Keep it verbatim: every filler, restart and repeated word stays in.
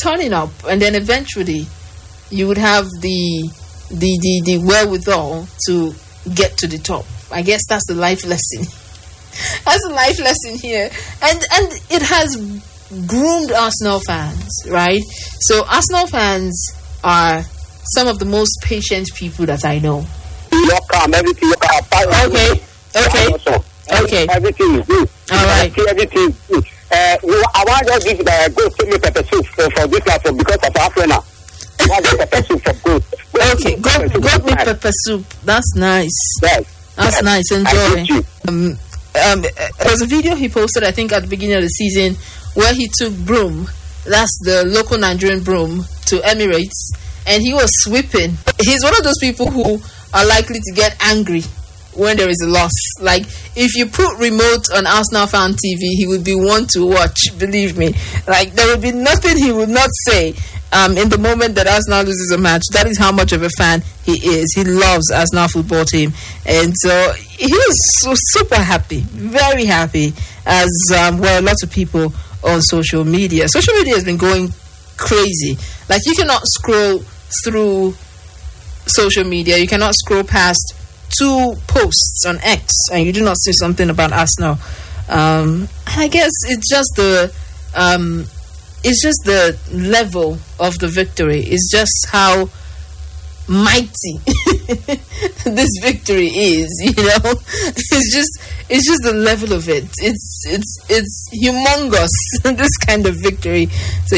turning up, and then eventually you would have the the the, the wherewithal to get to the top. I guess that's the life lesson. That's a life lesson here, and and it has groomed Arsenal fans, right? So Arsenal fans are some of the most patient people that I know. You're calm, everything. You're calm. Okay, okay, okay. Everything is good. All right. Everything is good. Uh, I want to give the go to me pepper soup for, for this platform because of Africa. I want to pepper soup for good. Okay, go go me pepper soup. That's nice. Yes. That's yes. nice. Enjoy. Um, um, there was a video he posted, I think, at the beginning of the season, where he took Broom, that's the local Nigerian Broom, to Emirates, and he was sweeping. He's one of those people who are likely to get angry when there is a loss. Like, if you put remote on Arsenal Fan T V, he would be one to watch, believe me. Like, there would be nothing he would not say um, in the moment that Arsenal loses a match. That is how much of a fan he is. He loves Arsenal football team. And so he was so super happy, very happy, as um, well, lots of people on social media. Social media has been going crazy. Like, you cannot scroll through social media. You cannot scroll past two posts on X and you do not see something about Arsenal. Um, and I guess it's just the um, it's just the level of the victory. It's just how mighty this victory is. You know, it's just it's just the level of it. It's it's it's humongous. This kind of victory. So